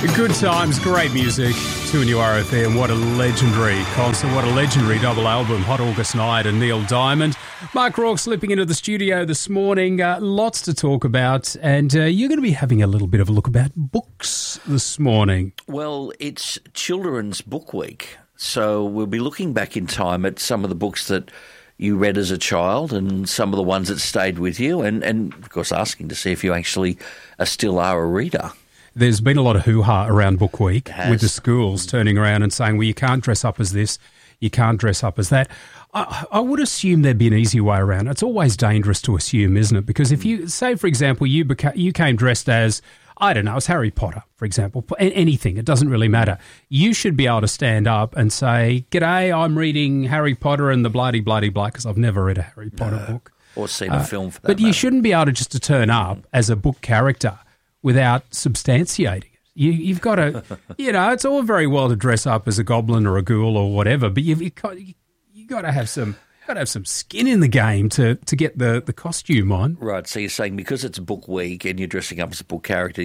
Good times, great music. 2NURFM, what a legendary concert, what a legendary double album, Hot August Night and Neil Diamond. Mark Rourke slipping into the studio this morning, lots to talk about, and you're going to be having a little bit of a look about books this morning. Well, it's Children's Book Week, so we'll be looking back in time at some of the books that you read as a child and some of the ones that stayed with you, and of course asking to see if you actually still are a reader. There's been a lot of hoo-ha around Book Week with the schools turning around and saying, well, you can't dress up as this, you can't dress up as that. I would assume there'd be an easy way around. It's always dangerous to assume, isn't it? Because if you, say, for example, you came dressed as, I don't know, as Harry Potter, for example, anything, it doesn't really matter. You should be able to stand up and say, g'day, I'm reading Harry Potter and the bloody blah, because I've never read a Harry Potter book. Or seen a film for that But matter. you shouldn't be able to just to turn up as a book character without substantiating it. You've got to, it's all very well to dress up as a goblin or a ghoul or whatever, but you've got to have some skin in the game to get the costume on. Right, so you're saying because it's Book Week and you're dressing up as a book character,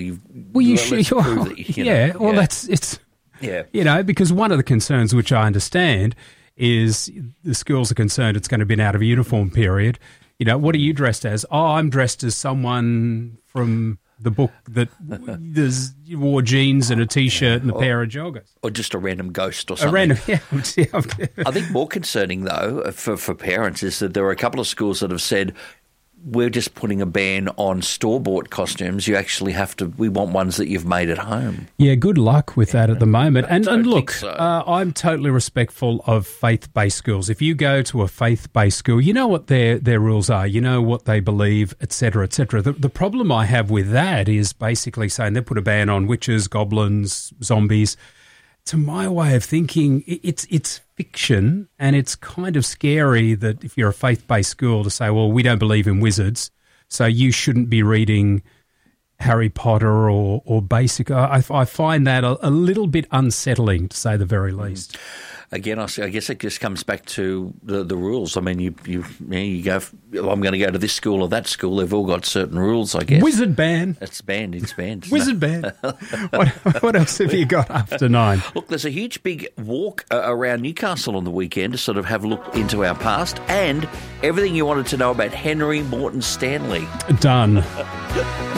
because one of the concerns which I understand is the schools are concerned it's going to be an out of uniform period. What are you dressed as? Oh, I'm dressed as someone from the book that wore jeans and a T-shirt and a pair of joggers. Or just a random ghost or something. I think more concerning, though, for parents is that there are a couple of schools that have said, we're just putting a ban on store-bought costumes. You actually have to, we want ones that you've made at home. Yeah, good luck with that at the moment. And look, so. I'm totally respectful of faith-based schools. If you go to a faith-based school, you know what their rules are, you know what they believe, et cetera, et cetera. The problem I have with that is basically saying they put a ban on witches, goblins, zombies. To my way of thinking, it's fiction, and it's kind of scary that if you're a faith-based school to say, well, we don't believe in wizards, so you shouldn't be reading Harry Potter or basic. I find that a little bit unsettling, to say the very least. Again, I guess it just comes back to the rules. I mean, you go, I'm going to go to this school or that school. They've all got certain rules, I guess. Wizard ban. It's banned. Wizard ban. What else have you got after 9? Look, there's a huge big walk around Newcastle on the weekend to sort of have a look into our past and everything you wanted to know about Henry Morton Stanley. Done.